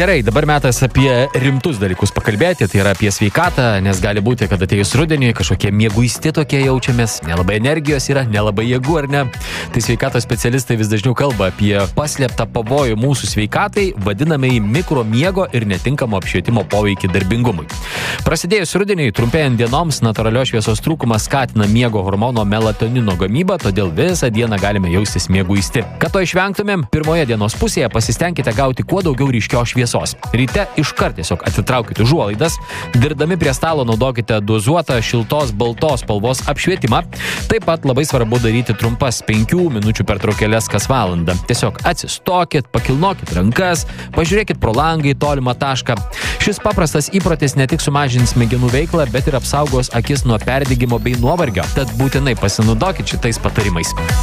Gerai, dabar metas apie rimtus dalykus pakalbėti, tai yra apie sveikatą, nes gali būti, kad atėjus rudeniui kažkokie mieguisti tokie jaučiamės, nelabai energijos yra, nelabai jėgų, ar ne? Tai sveikatos specialistai vis dažniau kalba apie paslėptą pavojų mūsų sveikatai, vadinamai mikromiego ir netinkamo apšvietimo poveikį darbingumui. Prasidėjus rudeniui, trumpėjant dienoms, natūralios šviesos trūkumas skatina miego hormono melatonino gamybą, todėl visą dieną galime jaustis mieguisti. Kad to išvengtumėm, pirmoje dienos pusėje pasistengkite gauti kuo daugiau ryškios šviesos. Ryte iškart tiesiog atitraukite užuolaidas, dirbdami prie stalo naudokite dozuotą šiltos baltos spalvos apšvietimą. Taip pat labai svarbu daryti trumpas 5 minučių pertraukėles kas valandą. Tiesiog atsistokit, pakilnokit rankas, pažiūrėkit pro langą į tolimą tašką. Šis paprastas įprotis ne tik sumažins smegenų veiklą, bet ir apsaugos akis nuo perdegimo bei nuovargio. Tad būtinai pasinaudokit šitais patarimais.